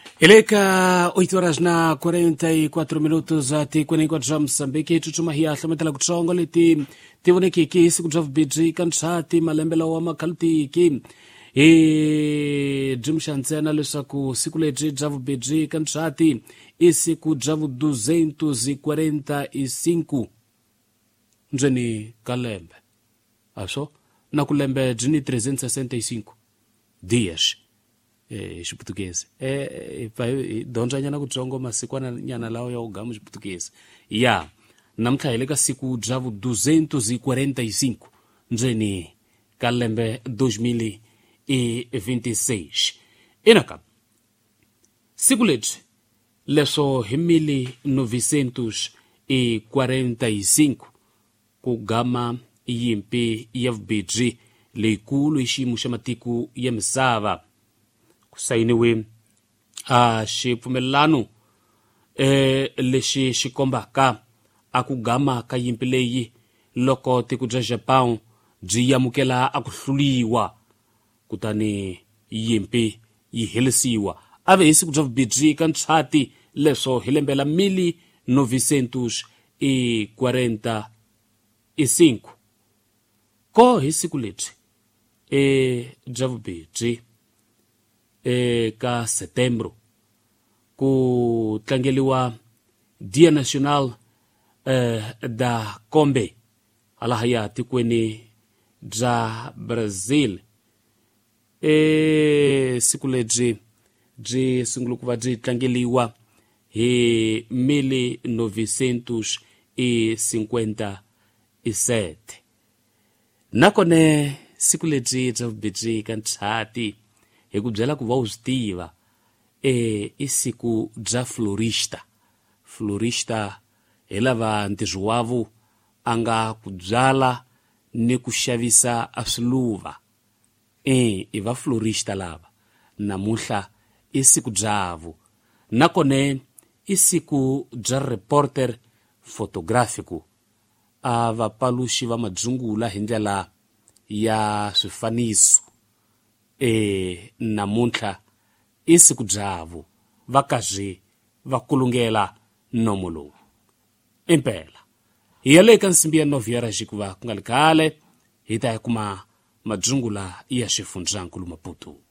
Eleka 8 horas na 44 minutos ati kwenye kwa dra Msambiki tutumahia ahlametala kuchongo liti tivone kiki siku dra vbidri kanchati malembela wa makalti ki jimshantsena lesaku siku leji dra vbidri kanchati isiku dra 245 njeni kalembe aso na kulembe jini 365 dias xiportuguês donja nyana kutsongo masiku ana nyana lao ya ugamu xiportuguês ya namthaeleka siku dzavu 245 njeni kalembe 2026 inaka siku leti leso hi 1945 kugama yimpi ya vbidri leikulu iximu xa matiku ya misava kusainiwe xipfumelelano lexi xi kombaka akugama ka yimpi leyi loko tiko bya Japão byi yamukela akuhluliwa kutani yimpi yi helisiwa ave hi siku bya vubidri ka ntswati leswo hi lembe la 1945 ko hi siku lebyi bya vubidri ka setembro ku tlangeliwa Dia Nacional da Kombe alahaya tikweni bya Brazil siku lebyi byi sungula ku va byi tlangeliwa hi 1957 nakone siku lebyi bya vubidri ka ntswati hi ku byela ku va u swi tiva i siku bya florista hi lava ntirho a nga ku byala ni ku xavisa a swiluva i va florista lava namuntlha i siku byavo nakone i siku bya reporter photográfico a vapaluxi va madzungula hi ndlela ya swifaniso namuntlha i siku byavo va kazi va kulungela nomo lowu impela hi yale ka nsimbi ya noviera xikuva ku nga likhale hi ta kuma madzungula ya xifundzankulu Maputo.